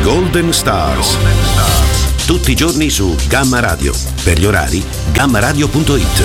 Golden Stars. Tutti i giorni su Gamma Radio. Per gli orari, gammaradio.it.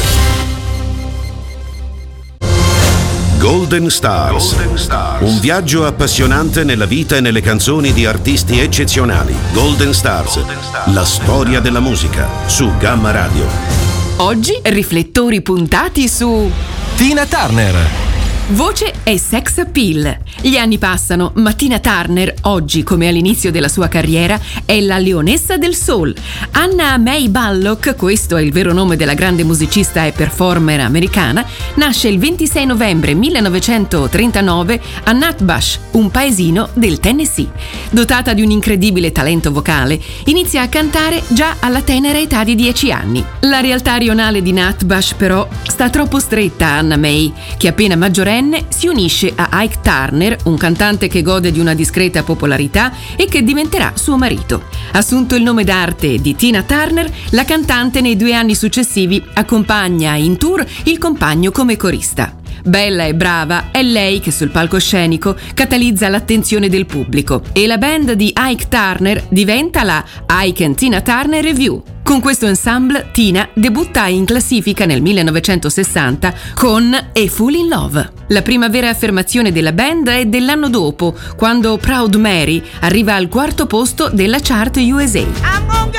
Golden Stars. Un viaggio appassionante nella vita e nelle canzoni di artisti eccezionali. Golden Stars. La storia della musica su Gamma Radio. Oggi riflettori puntati su Tina Turner. Voce e sex appeal. Gli anni passano, ma Tina Turner, oggi come all'inizio della sua carriera, è la leonessa del soul. Anna Mae Ballock, questo è il vero nome della grande musicista e performer americana, nasce il 26 novembre 1939 a Nutbush, un paesino del Tennessee. Dotata di un incredibile talento vocale, inizia a cantare già alla tenera età di 10 anni. La realtà rionale di Nutbush, però, sta troppo stretta a Anna Mae, che appena maggiorenne si unisce a Ike Turner, un cantante che gode di una discreta popolarità e che diventerà suo marito. Assunto il nome d'arte di Tina Turner, la cantante nei 2 anni successivi accompagna in tour il compagno come corista. Bella e brava, è lei che sul palcoscenico catalizza l'attenzione del pubblico e la band di Ike Turner diventa la Ike and Tina Turner Revue. Con questo ensemble Tina debutta in classifica nel 1960 con A Fool in Love. La prima vera affermazione della band è dell'anno dopo, quando Proud Mary arriva al 4° posto della chart USA.